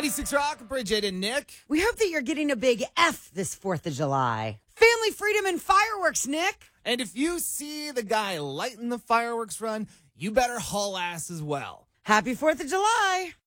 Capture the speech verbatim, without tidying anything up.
ninety-six Rock, Bridget and Nick. We hope that you're getting a big F this fourth of July. Family, freedom, and fireworks, Nick. And if you see the guy lighting the fireworks run, you better haul ass as well. Happy fourth of July.